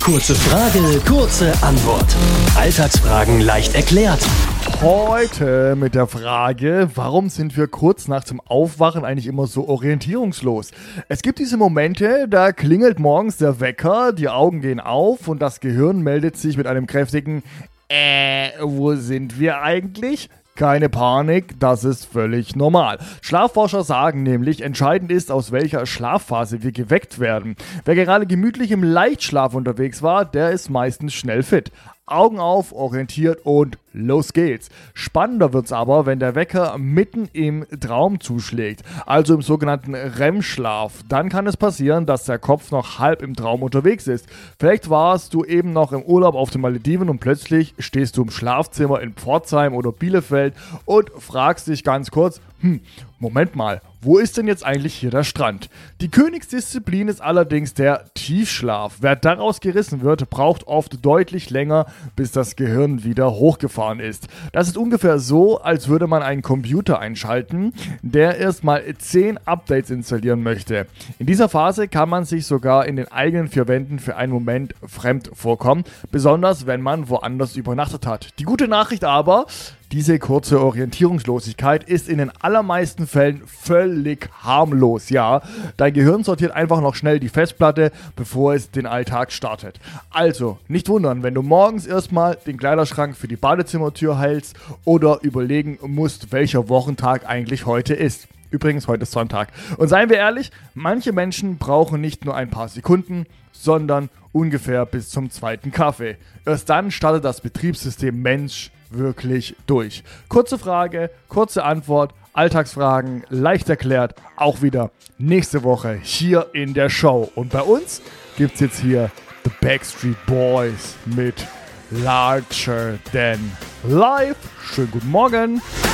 Kurze Frage, kurze Antwort. Alltagsfragen leicht erklärt. Heute mit der Frage, warum sind wir kurz nach dem Aufwachen eigentlich immer so orientierungslos? Es gibt diese Momente, da klingelt morgens der Wecker, die Augen gehen auf und das Gehirn meldet sich mit einem kräftigen wo sind wir eigentlich? Keine Panik, das ist völlig normal. Schlafforscher sagen nämlich, entscheidend ist, aus welcher Schlafphase wir geweckt werden. Wer gerade gemütlich im Leichtschlaf unterwegs war, der ist meistens schnell fit. Augen auf, orientiert und los geht's. Spannender wird's aber, wenn der Wecker mitten im Traum zuschlägt, also im sogenannten REM-Schlaf. Dann kann es passieren, dass der Kopf noch halb im Traum unterwegs ist. Vielleicht warst du eben noch im Urlaub auf den Malediven und plötzlich stehst du im Schlafzimmer in Pforzheim oder Bielefeld und fragst dich ganz kurz, Moment mal, wo ist denn jetzt eigentlich hier der Strand? Die Königsdisziplin ist allerdings der Tiefschlaf. Wer daraus gerissen wird, braucht oft deutlich länger, bis das Gehirn wieder hochgefahren ist. Das ist ungefähr so, als würde man einen Computer einschalten, der erstmal 10 Updates installieren möchte. In dieser Phase kann man sich sogar in den eigenen 4 Wänden für einen Moment fremd vorkommen, besonders wenn man woanders übernachtet hat. Die gute Nachricht aber: Diese kurze Orientierungslosigkeit ist in den allermeisten Fällen völlig harmlos. Ja, dein Gehirn sortiert einfach noch schnell die Festplatte, bevor es den Alltag startet. Also, nicht wundern, wenn du morgens erstmal den Kleiderschrank für die Badezimmertür hältst oder überlegen musst, welcher Wochentag eigentlich heute ist. Übrigens, heute ist Sonntag. Und seien wir ehrlich, manche Menschen brauchen nicht nur ein paar Sekunden, sondern ungefähr bis zum zweiten Kaffee. Erst dann startet das Betriebssystem Mensch wirklich durch. Kurze Frage, kurze Antwort, Alltagsfragen, leicht erklärt, auch wieder nächste Woche hier in der Show. Und bei uns gibt's jetzt hier The Backstreet Boys mit Larger Than Life. Schönen guten Morgen.